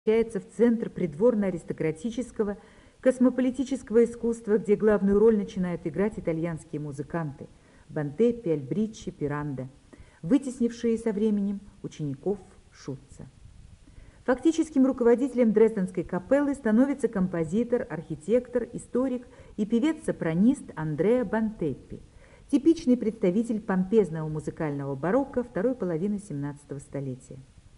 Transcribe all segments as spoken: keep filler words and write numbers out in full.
превращается в центр придворно-аристократического, космополитического искусства, где главную роль начинают играть итальянские музыканты Бонтеппи, Альбриччи, Пиранда, вытеснившие со временем учеников Шутца. Фактическим руководителем Дрезденской капеллы становится композитор, архитектор, историк и певец-сопранист Андреа Бонтеппи, типичный представитель помпезного музыкального барокко второй половины семнадцатого столетия.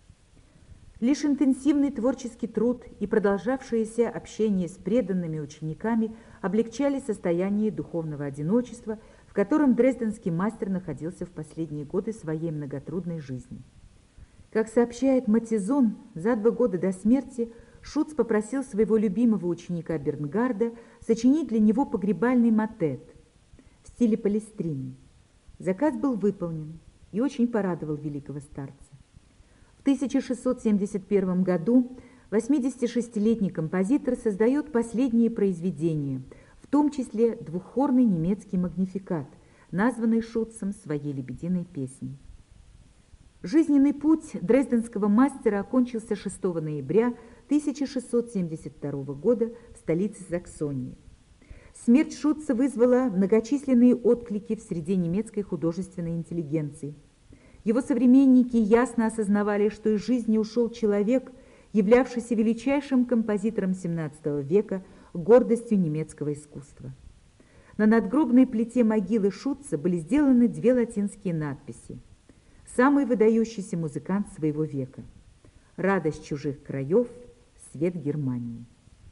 Лишь интенсивный творческий труд и продолжавшееся общение с преданными учениками облегчали состояние духовного одиночества, в котором дрезденский мастер находился в последние годы своей многотрудной жизни. Как сообщает Матизон, за два года до смерти Шутц попросил своего любимого ученика Бернгарда сочинить для него погребальный мотет в стиле Палестрины. Заказ был выполнен и очень порадовал великого старца. В тысяча шестьсот семьдесят первом году восьмидесятишестилетний композитор создает последние произведения, в том числе двуххорный немецкий магнификат, названный Шутцем своей «Лебединой песней». Жизненный путь дрезденского мастера окончился шестого ноября тысяча шестьсот семьдесят второго года в столице Саксонии. Смерть Шутца вызвала многочисленные отклики в среде немецкой художественной интеллигенции. Его современники ясно осознавали, что из жизни ушел человек, являвшийся величайшим композитором семнадцатого века, гордостью немецкого искусства. На надгробной плите могилы Шутца были сделаны две латинские надписи: «Самый выдающийся музыкант своего века. Радость чужих краев, свет Германии».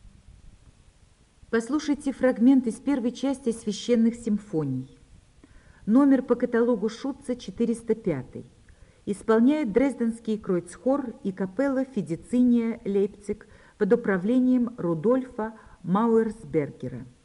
Послушайте фрагмент из первой части священных симфоний. Номер по каталогу Шутца четыреста пятый. Исполняет Дрезденский Кройцхор и капелла Фидициния Лейпциг под управлением Рудольфа Мауэрсбергера.